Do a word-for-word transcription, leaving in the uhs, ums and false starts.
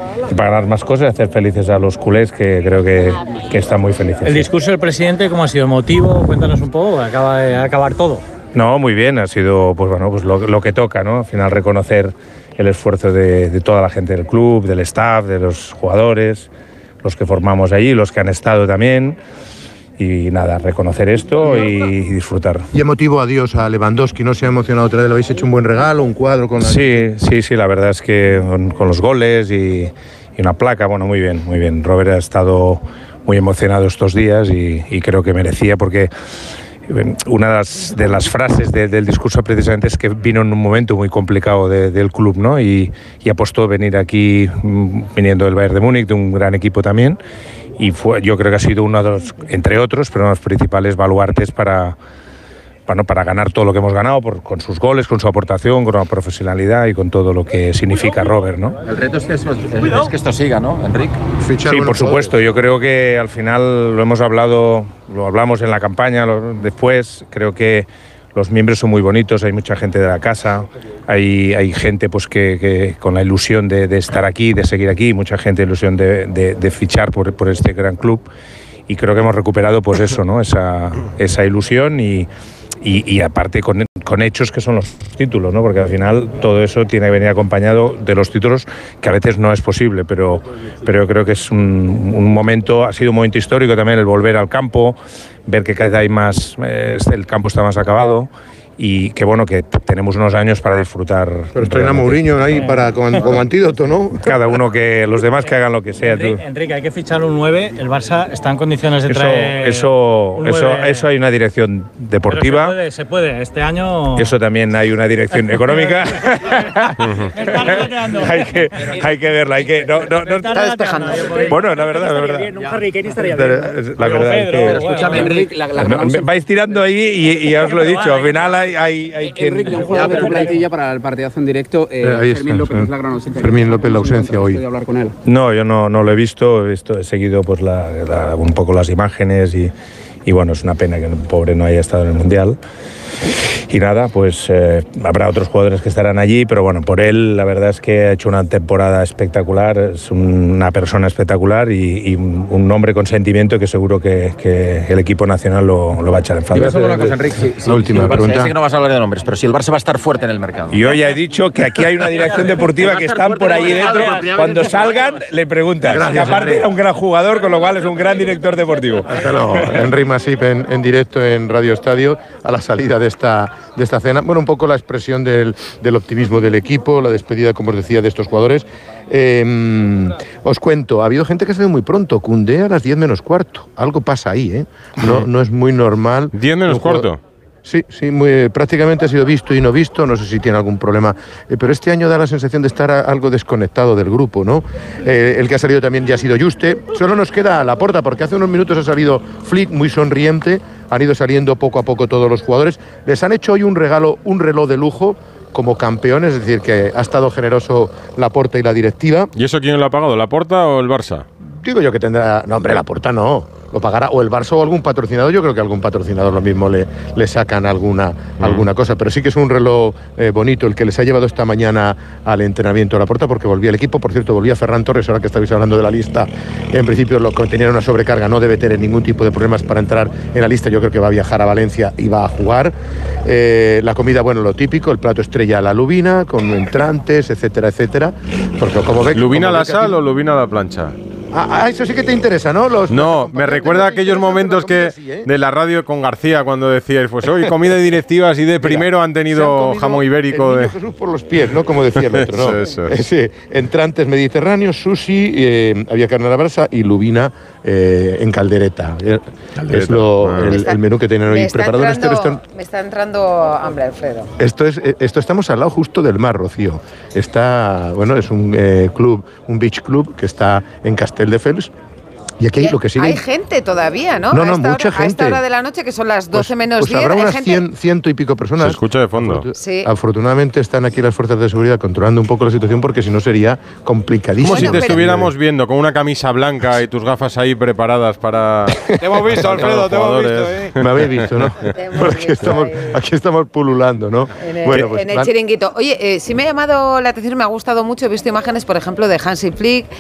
y para ganar más cosas y hacer felices a los culés, que creo que, que están muy felices. El discurso del presidente, ¿cómo ha sido? ¿Emotivo? Cuéntanos un poco, acaba de acabar todo. No, muy bien, ha sido pues bueno, pues lo, lo que toca, ¿no? Al final reconocer el esfuerzo de, de toda la gente del club, del staff, de los jugadores, los que formamos allí, los que han estado también. Y nada, reconocer esto y, y disfrutar. Y emotivo adiós a Lewandowski, ¿no se ha emocionado otra vez? ¿Le habéis hecho un buen regalo, un cuadro con la... Sí, sí, sí, la verdad es que con, con los goles y, y una placa, bueno, muy bien, muy bien. Robert ha estado muy emocionado estos días y, y creo que merecía, porque una de las, de las frases de, del discurso precisamente es que vino en un momento muy complicado de, del club, ¿no? Y, y apostó venir aquí viniendo del Bayern de Múnich, de un gran equipo también. Y fue, yo creo que ha sido uno de los, entre otros, pero uno de los principales baluartes para, para, para ganar todo lo que hemos ganado, por, con sus goles, con su aportación, con la profesionalidad y con todo lo que significa Robert, ¿no? El reto es que, es, es que esto siga, ¿no, Enrique? Sí, por supuesto. Yo creo que al final lo hemos hablado, lo hablamos en la campaña, lo, después creo que los miembros son muy bonitos, hay mucha gente de la casa, hay, hay gente pues que, que con la ilusión de, de estar aquí, de seguir aquí, mucha gente ilusión de, de, de fichar por, por este gran club, y creo que hemos recuperado pues eso, ¿no? Esa, esa ilusión y, y, y aparte con, con hechos que son los títulos, ¿no? Porque al final todo eso tiene que venir acompañado de los títulos, que a veces no es posible, pero, pero yo creo que es un, un momento, ha sido un momento histórico también el volver al campo, ver que cada vez hay más, eh, el campo está más acabado y que bueno, que tenemos unos años para disfrutar. Pero traen a Mourinho ahí para, como, como antídoto, ¿no? Cada uno, que los demás que hagan lo que sea. Enrique, Enrique, hay que fichar un nueve, el Barça está en condiciones de eso, traer eso, un eso, nueve. eso hay una dirección deportiva. Pero se puede, se puede, este año... Eso también hay una dirección económica. hay, que, hay que verla, hay que... No, no, no, está despejando. Bueno, la verdad, la verdad. Un Harry Kane estaría bien. La verdad es que... Escúchame, Enrique, la, la, la, vais tirando ahí y, y ya os lo he dicho, al final hay, hay, hay que... Enrique, un jugador de tu plantilla para el partidazo en directo. Eh, Eh, ahí Fermín está, López sí. es la gran ausencia. Fermín López, la ausencia hoy. ¿Has podido hablar con él? No, yo no, no lo he visto, he, visto, he seguido pues la, la, un poco las imágenes y, y bueno, es una pena que el pobre no haya estado en el Mundial. Y nada, pues eh, habrá otros jugadores que estarán allí, pero bueno, por él la verdad es que ha hecho una temporada espectacular, es una persona espectacular y, y un, un hombre con sentimiento que seguro que, que el equipo nacional lo, lo va a echar en falta. Y vas a hablar una cosa, Enrique. Si, si, la última si Barça, pregunta. sé que no vas a hablar de nombres, pero si el Barça va a estar fuerte en el mercado. Yo ya he dicho que aquí hay una dirección deportiva que están por ahí dentro. Cuando salgan, le preguntas. Gracias, que aparte era un gran jugador, con lo cual es un gran director deportivo. Hasta luego. Enrique Masip en, en directo en Radio Estadio a la salida de esta, de esta cena. Bueno, un poco la expresión del, del optimismo del equipo, la despedida, como os decía, de estos jugadores. Eh, os cuento, ha habido gente que se ve muy pronto. Koundé a las diez menos cuarto. Algo pasa ahí, ¿eh? No, no es muy normal. ¿diez menos cuarto? Sí, sí, muy, prácticamente ha sido visto y no visto, no sé si tiene algún problema, eh, pero este año da la sensación de estar a, algo desconectado del grupo, ¿no? Eh, el que ha salido también ya ha sido Juste, solo nos queda Laporta, porque hace unos minutos ha salido Flick muy sonriente, han ido saliendo poco a poco todos los jugadores, les han hecho hoy un regalo, un reloj de lujo como campeones, es decir, que ha estado generoso Laporta y la directiva. ¿Y eso quién lo ha pagado, Laporta o el Barça? Digo yo que tendrá, no hombre, Laporta no. Lo pagará o el Barça o algún patrocinador. Yo creo que algún patrocinador lo mismo le, le sacan alguna, mm. alguna cosa. Pero sí que es un reloj eh, bonito el que les ha llevado esta mañana al entrenamiento de Laporta, porque volvía el equipo. Por cierto, volvía Ferran Torres, ahora que estabais hablando de la lista. En principio lo que tenía una sobrecarga, no debe tener ningún tipo de problemas para entrar en la lista. Yo creo que va a viajar a Valencia y va a jugar. Eh, la comida, bueno, lo típico, el plato estrella, la lubina, con entrantes, etcétera, etcétera. Porque como ve, ¿Lubina a la ve sal o lubina a la plancha? Ah, eso sí que te interesa, ¿no? Los, no, me recuerda a aquellos momentos que así, ¿eh? de la radio con García cuando decíais, pues hoy comida de directivas y de Mira, primero han tenido jamón ibérico. El de Jesús por los pies, ¿no? Como decía el otro, ¿no? eso, eso. Sí, entrantes mediterráneos, sushi, eh, había carne a la brasa y lubina eh, en caldereta. caldereta. Es lo, ah. el, está, el menú que tienen hoy preparado entrando, en este restaurante. Me está entrando hambre, Alfredo. Esto es, esto estamos al lado justo del mar, Rocío. Está, bueno, es un eh, club, un beach club que está en Castelldefels. Y aquí lo que sigue... Hay gente todavía, ¿no? No, no, a esta mucha hora, gente. A esta hora de la noche, que son las doce menos pues, diez. Pues habrá hay unas gente... cien, ciento y pico personas. Se escucha de fondo. Afortun sí. Afortunadamente están aquí las fuerzas de seguridad controlando un poco la situación, porque si no sería complicadísimo. Como bueno, si te pero... estuviéramos viendo con una camisa blanca y tus gafas ahí preparadas para... Te hemos visto, Alfredo, te hemos visto, ¿eh? Me habéis visto, ¿no? Porque estamos, aquí estamos pululando, ¿no? En el, bueno, pues, en el chiringuito. Oye, eh, sí me ha llamado la atención, me ha gustado mucho, he visto imágenes, por ejemplo, de Hansi Flick,